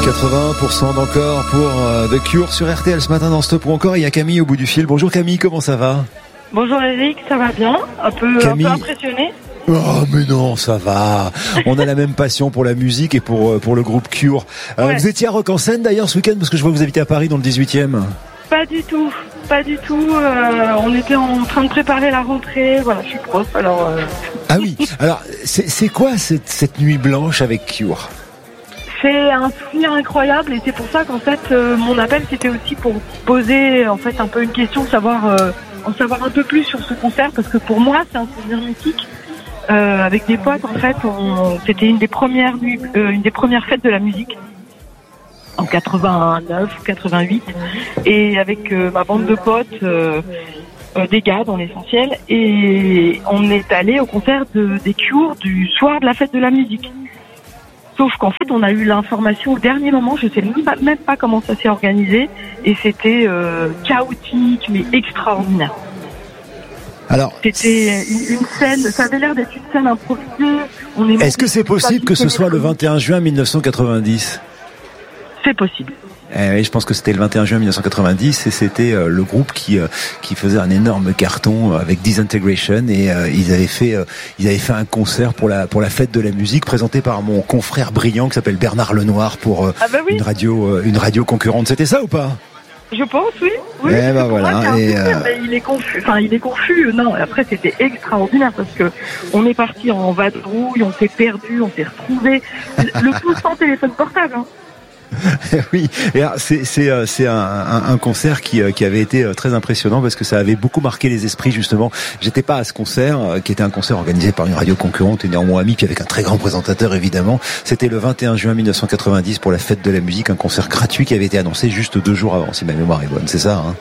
80% d'encore pour The Cure sur RTL ce matin dans Stop ou encore. Il y a Camille au bout du fil. Bonjour Camille, comment ça va? Bonjour Eric, ça va bien? Un peu impressionné? Oh mais non, ça va. On a la même passion pour la musique et pour le groupe Cure. Ouais. Vous étiez à Rock en Seine d'ailleurs ce week-end parce que je vois que vous habitez à Paris dans le 18e. Pas du tout. On était en train de préparer la rentrée. Voilà, je suis prof. Alors. Ah oui. Alors c'est quoi cette nuit blanche avec Cure? C'est un souvenir incroyable et c'est pour ça qu'en fait mon appel c'était aussi pour poser en fait un peu une question, en savoir un peu plus sur ce concert parce que pour moi c'est un souvenir mythique. Avec des potes en fait, c'était une des premières fêtes de la musique en 89 ou 88 et avec ma bande de potes, des gars dans l'essentiel, et on est allé au concert des Cure du soir de la fête de la musique. Sauf qu'en fait, on a eu l'information au dernier moment, je sais même pas comment ça s'est organisé, et c'était chaotique, mais extraordinaire. Alors, c'était une scène, ça avait l'air d'être une scène improvisée. Est-ce que c'est possible que ce soit le 21 juin 1990 ? C'est possible. Oui, je pense que c'était le 21 juin 1990 et c'était le groupe qui faisait un énorme carton avec Disintegration et ils avaient fait un concert pour la fête de la musique présenté par mon confrère brillant qui s'appelle Bernard Lenoir pour une radio concurrente. C'était ça ou pas? Je pense, oui. Voilà. Il est confus. Non, après c'était extraordinaire parce que on est parti en vadrouille, on s'est perdu, on s'est retrouvé. Le tout sans téléphone portable. Hein. Oui, et c'est un concert qui avait été très impressionnant parce que ça avait beaucoup marqué les esprits justement. J'étais pas à ce concert qui était un concert organisé par une radio concurrente et néanmoins ami puis avec un très grand présentateur évidemment. C'était le 21 juin 1990 pour la fête de la musique, un concert gratuit qui avait été annoncé juste 2 jours avant si ma mémoire est bonne, c'est ça hein?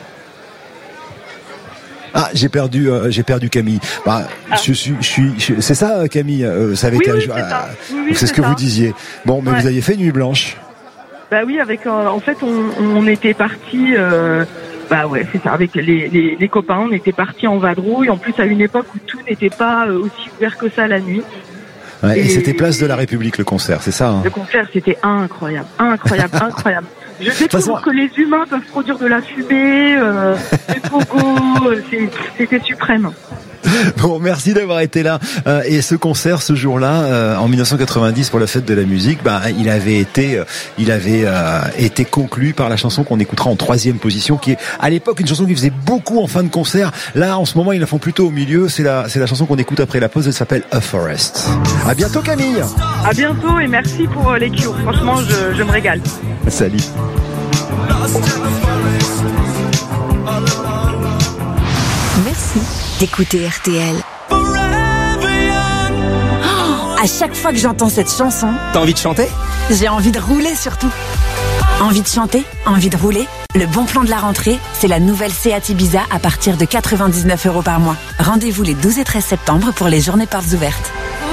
Ah, j'ai perdu Camille. C'est ça Camille, ça avait été c'est ce que vous disiez. Bon, mais vous aviez fait Nuit Blanche. Bah oui, avec en fait on était partis c'est ça, avec les copains, on était partis en vadrouille, en plus à une époque où tout n'était pas aussi ouvert que ça la nuit. Ouais, et c'était place de la République le concert, c'est ça hein? Le concert c'était incroyable. Je découvre que les humains peuvent produire de la fumée, des pogos, c'était suprême. Bon, merci d'avoir été là. Et ce concert, ce jour-là, en 1990 pour la fête de la musique, il avait été conclu par la chanson qu'on écoutera en 3e position, qui est à l'époque une chanson qui faisait beaucoup en fin de concert. Là, en ce moment, ils la font plutôt au milieu. C'est la chanson qu'on écoute après la pause. Elle s'appelle A Forest. À bientôt, Camille. À bientôt et merci pour les Cure. Franchement, je me régale. Salut. Merci d'écouter RTL. Oh, à chaque fois que j'entends cette chanson, t'as envie de chanter? J'ai envie de rouler surtout. Envie de chanter? Envie de rouler? Le bon plan de la rentrée, c'est la nouvelle Seat Ibiza à partir de 99 € par mois. Rendez-vous les 12 et 13 septembre pour les journées portes ouvertes.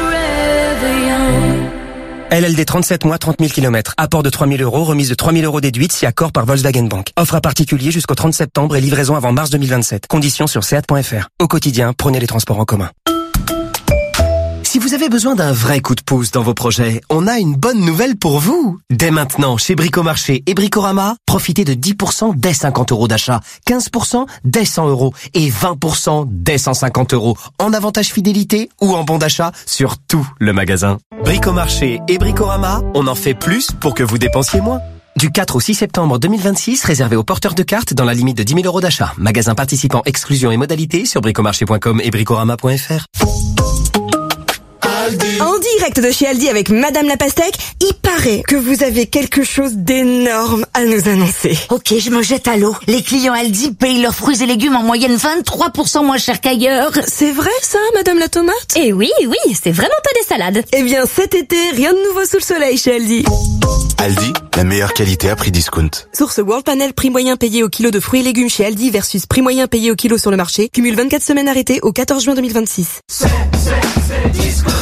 LLD 37 mois, 30 000 km. Apport de 3 000 €, remise de 3 000 € déduite si accord par Volkswagen Bank. Offre à particulier jusqu'au 30 septembre et livraison avant mars 2027. Conditions sur seat.fr. Au quotidien, prenez les transports en commun. Si vous avez besoin d'un vrai coup de pouce dans vos projets, on a une bonne nouvelle pour vous. Dès maintenant, chez Bricomarché et Bricorama, profitez de 10% dès 50 € d'achat, 15% dès 100 € et 20% dès 150 € en avantage fidélité ou en bon d'achat sur tout le magasin. Bricomarché et Bricorama, on en fait plus pour que vous dépensiez moins. Du 4 au 6 septembre 2026, réservé aux porteurs de cartes dans la limite de 10 000 € d'achat. Magasin participant, exclusion et modalités sur bricomarché.com et bricorama.fr. En direct de chez Aldi avec Madame la Pastèque, il paraît que vous avez quelque chose d'énorme à nous annoncer. Ok, je me jette à l'eau. Les clients Aldi payent leurs fruits et légumes en moyenne 23% moins cher qu'ailleurs. C'est vrai ça, Madame la Tomate? Eh oui, c'est vraiment pas des salades. Eh bien cet été, rien de nouveau sous le soleil chez Aldi. Aldi, la meilleure qualité à prix discount. Source World Panel, prix moyen payé au kilo de fruits et légumes chez Aldi versus prix moyen payé au kilo sur le marché. Cumule 24 semaines arrêtées au 14 juin 2026. C'est discount.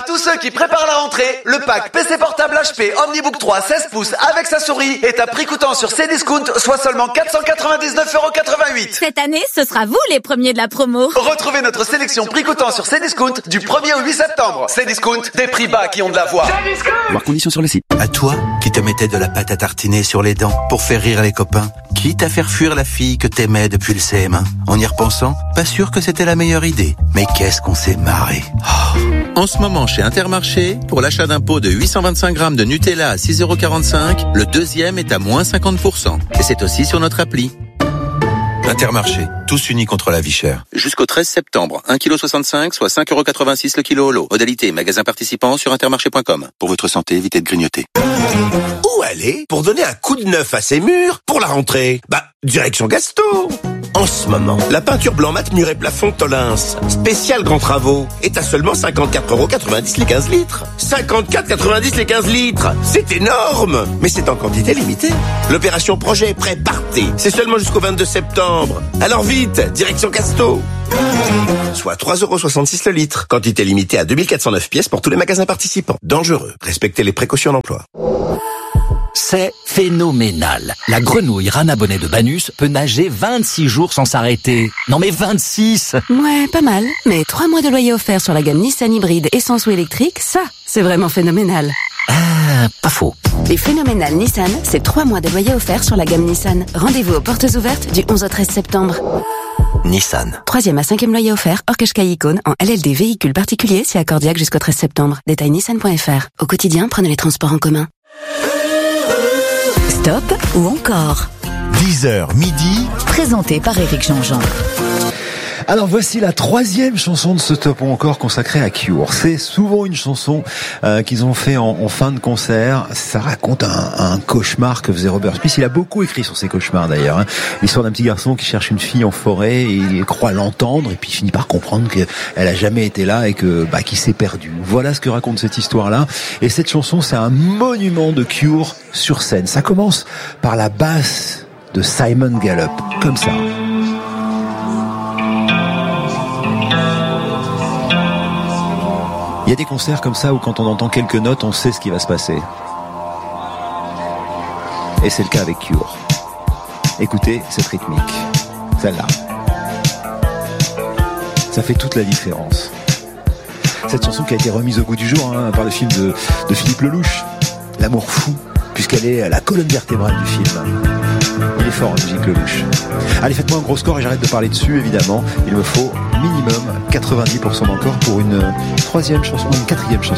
tous ceux qui préparent la rentrée, le pack PC portable HP OmniBook 3 16 pouces avec sa souris est à prix coûtant sur Cdiscount, soit seulement 499,88 €. Cette année, ce sera vous les premiers de la promo. Retrouvez notre sélection prix coûtant sur Cdiscount du 1er au 8 septembre. Cdiscount, des prix bas qui ont de la voix. Voir conditions sur le site. À toi, qui te mettais de la pâte à tartiner sur les dents pour faire rire les copains, quitte à faire fuir la fille que t'aimais depuis le CM1. En y repensant, pas sûr que c'était la meilleure idée. Mais qu'est-ce qu'on s'est marré. En ce moment, chez Intermarché, pour l'achat d'un pot de 825 grammes de Nutella à 6,45 €, le deuxième est à moins 50%. Et c'est aussi sur notre appli. Intermarché, tous unis contre la vie chère. Jusqu'au 13 septembre, 1,65 kg, soit 5,86 € le kilo au lot. Modalité, magasin participant sur intermarché.com. Pour votre santé, évitez de grignoter. Où aller pour donner un coup de neuf à ses murs pour la rentrée? Direction Gasto. En ce moment, la peinture blanc mat mur et plafond Tolins, spécial grands travaux, est à seulement 54,90 € les 15 litres. 54,90 € les 15 litres, c'est énorme. Mais c'est en quantité limitée. L'opération projet est prêt, partez. C'est seulement jusqu'au 22 septembre. Alors vite, direction Gasto. Soit 3,66 € le litre. Quantité limitée à 2409 pièces pour tous les magasins participants. Dangereux. Respectez les précautions d'emploi. C'est phénoménal. La grenouille rana bonnet de Banus peut nager 26 jours sans s'arrêter. Non mais 26! Ouais, pas mal. Mais 3 mois de loyer offert sur la gamme Nissan hybride essence ou électrique, ça, c'est vraiment phénoménal. Pas faux. Les phénoménales Nissan, c'est 3 mois de loyer offert sur la gamme Nissan. Rendez-vous aux portes ouvertes du 11 au 13 septembre. Nissan. 3e à 5e loyer offert, hors Qashqai Icône, en LLD véhicule particulier, c'est accordiaque jusqu'au 13 septembre. Détail nissan.fr. Au quotidien, prenez les transports en commun. Stop ou encore 10h midi. Présenté par Éric Jean-Jean. Alors voici la 3e chanson de ce Stop ou encore consacrée à Cure. C'est souvent une chanson qu'ils ont fait en fin de concert. Ça raconte un cauchemar que faisait Robert Smith. Il a beaucoup écrit sur ses cauchemars d'ailleurs. Hein. L'histoire d'un petit garçon qui cherche une fille en forêt et il croit l'entendre et puis il finit par comprendre qu'elle a jamais été là et que qu'il s'est perdu. Voilà ce que raconte cette histoire-là. Et cette chanson, c'est un monument de Cure sur scène. Ça commence par la basse de Simon Gallup, comme ça. Il y a des concerts comme ça où quand on entend quelques notes, on sait ce qui va se passer. Et c'est le cas avec Cure. Écoutez cette rythmique, celle-là. Ça fait toute la différence. Cette chanson qui a été remise au goût du jour par le film de Philippe Lelouch, L'amour fou, puisqu'elle est la colonne vertébrale du film. Il est fort, musique Lelouch. Allez, faites-moi un gros score et j'arrête de parler dessus, évidemment. Il me faut minimum 90% d'encore pour une 3e chanson, une 4e chanson.